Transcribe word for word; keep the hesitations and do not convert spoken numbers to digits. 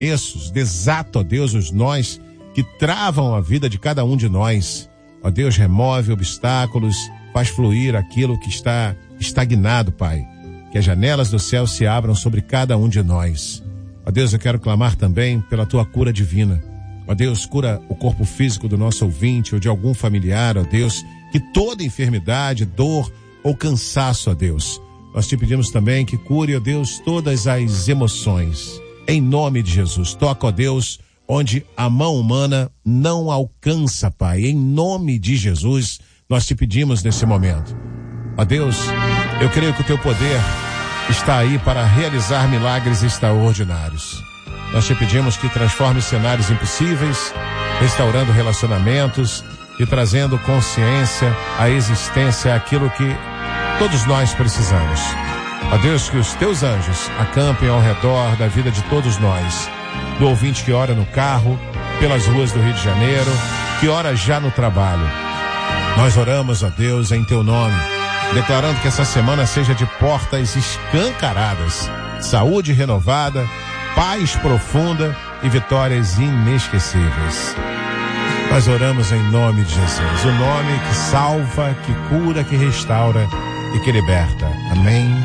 esses, desata, ó Deus, os nós que travam a vida de cada um de nós. Ó Deus, remove obstáculos, faz fluir aquilo que está estagnado, Pai. Que as janelas do céu se abram sobre cada um de nós. Ó Deus, eu quero clamar também pela tua cura divina. Ó Deus, cura o corpo físico do nosso ouvinte ou de algum familiar, ó Deus, que toda enfermidade, dor ou cansaço, ó Deus. Nós te pedimos também que cure, ó Deus, todas as emoções. Em nome de Jesus, toca, ó Deus, onde a mão humana não alcança, Pai. Em nome de Jesus, nós te pedimos nesse momento. Ó Deus, eu creio que o teu poder está aí para realizar milagres extraordinários. Nós te pedimos que transforme cenários impossíveis, restaurando relacionamentos e trazendo consciência à existência, aquilo que todos nós precisamos. Ó Deus, que os teus anjos acampem ao redor da vida de todos nós, do ouvinte que ora no carro, pelas ruas do Rio de Janeiro, que ora já no trabalho. Nós oramos, ó Deus, em teu nome, declarando que essa semana seja de portas escancaradas, saúde renovada, paz profunda e vitórias inesquecíveis. Nós oramos em nome de Jesus, o nome que salva, que cura, que restaura e que liberta. Amém.